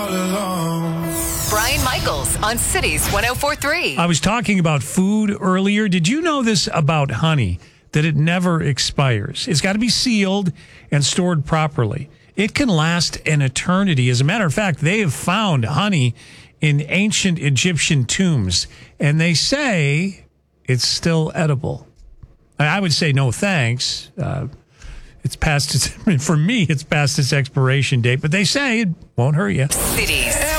Brian Michaels on Cities 104.3. I was talking about food earlier. Did you know this about honey, that it never expires? It's got to be sealed and stored properly. It can last an eternity. As a matter of fact, they have found honey in ancient Egyptian tombs, and they say it's still edible. I would say no thanks. It's past its, for me, it's past its expiration date, but they say it won't hurt you. Cities